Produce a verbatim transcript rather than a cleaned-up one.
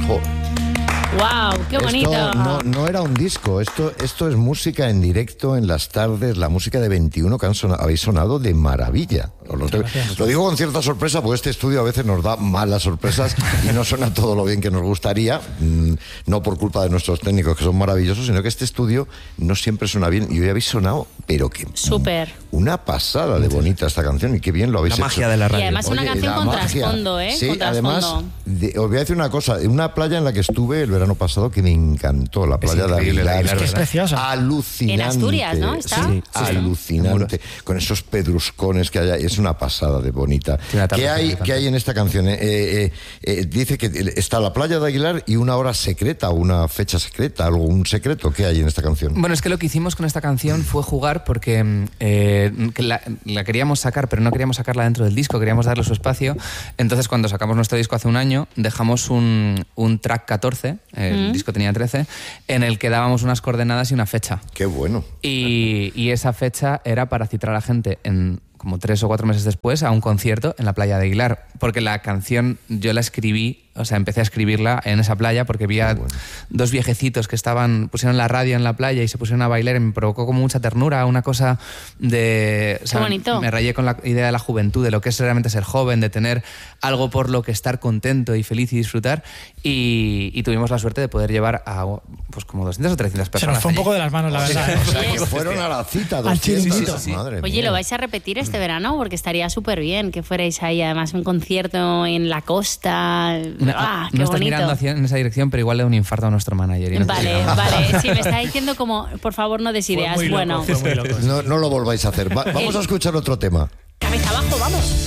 Jo. ¡Wow! ¡Qué bonito! Esto no, no era un disco, esto, esto es música en directo en las tardes, la música de veintiuno que han sonado, habéis sonado de maravilla. Lo, te, lo digo con cierta sorpresa, porque este estudio a veces nos da malas sorpresas y no suena todo lo bien que nos gustaría, mmm, no por culpa de nuestros técnicos que son maravillosos, sino que este estudio no siempre suena bien. Y hoy habéis sonado, pero que... Súper. Una pasada de bonita esta canción y qué bien lo habéis hecho. La magia de la radio. Y además una Oye, canción la con magia. trasfondo, ¿eh? Sí, con además, trasfondo. de, os voy a decir una cosa, en una playa en la que estuve el verano pasado que me encantó, la playa de Aguilar. Es que es preciosa. Alucinante. En Asturias, ¿no? ¿Está? Sí, Sí, sí. alucinante. Con esos pedruscones que hay, es una pasada de bonita. ¿Qué hay, ¿Qué hay en esta canción? Eh, eh, eh, dice que está la playa de Aguilar y una hora secreta, una fecha secreta, algo, un secreto. ¿Qué hay en esta canción? Bueno, es que lo que hicimos con esta canción fue jugar porque eh, que la, la queríamos sacar, pero no queríamos sacarla dentro del disco, queríamos darle su espacio. Entonces, cuando sacamos nuestro disco hace un año, dejamos un, un track catorce, el mm. disco tenía trece, en el que dábamos unas coordenadas y una fecha. ¡Qué bueno! Y, y esa fecha era para citar a la gente en... como tres o cuatro meses después, a un concierto en la playa de Aguilar. Porque la canción yo la escribí, o sea, empecé a escribirla en esa playa porque vi a bueno. dos viejecitos que estaban, pusieron la radio en la playa y se pusieron a bailar y me provocó como mucha ternura, una cosa de... O sea, Qué bonito. Me rayé con la idea de la juventud, de lo que es realmente ser joven, de tener algo por lo que estar contento y feliz y disfrutar. Y, y tuvimos la suerte de poder llevar a pues como doscientas o trescientas personas. Se nos fue allí. un poco de las manos, la verdad. O sea, que fueron a la cita. Al chiringuito. Sí, sí, sí. Madre Oye, mía. ¿lo vais a repetir este verano? Porque estaría súper bien que fuerais ahí, además, un concierto en la costa. No, ¡Ah, no qué estás bonito! mirando hacia, en esa dirección, pero igual le da un infarto a nuestro manager. Y no Vale, vale. Sí, me está diciendo como, por favor, no des ideas. Fue muy Bueno, loco, fue muy loco. No, no lo volváis a hacer. Va- vamos a escuchar otro tema. cabeza abajo, vamos.